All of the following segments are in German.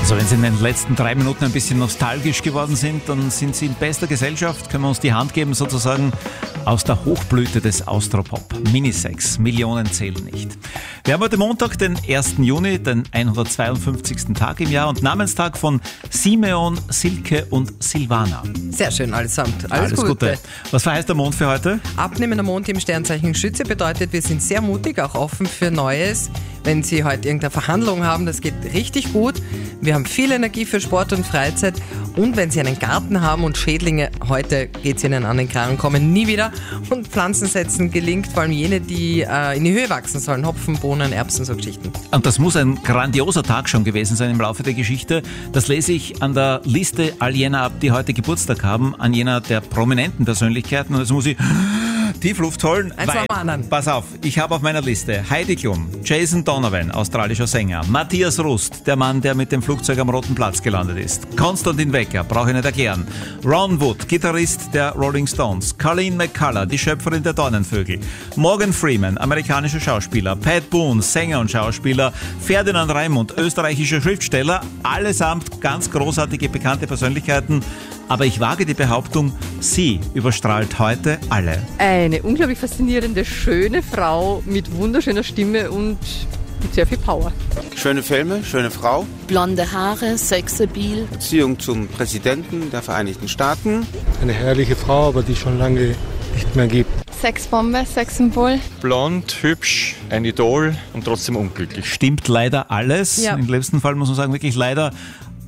Also wenn Sie in den letzten 3 Minuten ein bisschen nostalgisch geworden sind, dann sind Sie in bester Gesellschaft, können wir uns die Hand geben sozusagen aus der Hochblüte des Austropop. Minisex, Millionen zählen nicht. Wir haben heute Montag, den 1. Juni, den 152. Tag im Jahr und Namenstag von Simeon, Silke und Silvana. Sehr schön, allesamt. Alles Gute. Was verheißt der Mond für heute? Abnehmender Mond im Sternzeichen Schütze bedeutet, wir sind sehr mutig, auch offen für Neues. Wenn Sie heute irgendeine Verhandlung haben, das geht richtig gut. Wir haben viel Energie für Sport und Freizeit. Und wenn Sie einen Garten haben und Schädlinge, heute geht es Ihnen an den Kragen, kommen nie wieder. Und Pflanzen setzen gelingt, vor allem jene, die in die Höhe wachsen sollen. Hopfen, Bohnen, Erbsen, so Geschichten. Und das muss ein grandioser Tag schon gewesen sein im Laufe der Geschichte. Das lese ich an der Liste all jener ab, die heute Geburtstag haben, an jener der prominenten Persönlichkeiten. Und jetzt muss ich Tiefluft holen. Pass auf, ich habe auf meiner Liste Heidi Klum, Jason Donovan, australischer Sänger, Matthias Rust, der Mann, der mit dem Flugzeug am Roten Platz gelandet ist, Konstantin Wecker, brauche ich nicht erklären, Ron Wood, Gitarrist der Rolling Stones, Colleen McCullough, die Schöpferin der Dornenvögel, Morgan Freeman, amerikanischer Schauspieler, Pat Boone, Sänger und Schauspieler, Ferdinand Raimund, österreichischer Schriftsteller, allesamt ganz großartige, bekannte Persönlichkeiten. Aber ich wage die Behauptung, sie überstrahlt heute alle. Eine unglaublich faszinierende, schöne Frau mit wunderschöner Stimme und mit sehr viel Power. Schöne Filme, schöne Frau. Blonde Haare, sexabil. Beziehung zum Präsidenten der Vereinigten Staaten. Eine herrliche Frau, aber die schon lange nicht mehr gibt. Sexbombe, Sexsymbol. Blond, hübsch, ein Idol und trotzdem unglücklich. Stimmt leider alles. Ja. Im letzten Fall muss man sagen, wirklich leider.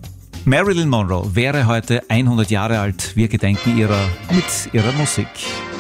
Marilyn Monroe wäre heute 100 Jahre alt. Wir gedenken mit ihrer Musik.